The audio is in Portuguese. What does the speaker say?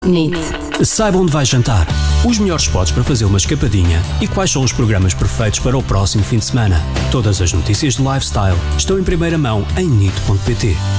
NIT. Saiba onde vai jantar, os melhores spots para fazer uma escapadinha e quais são os programas perfeitos para o próximo fim de semana. Todas as notícias de lifestyle estão em primeira mão em NIT.pt.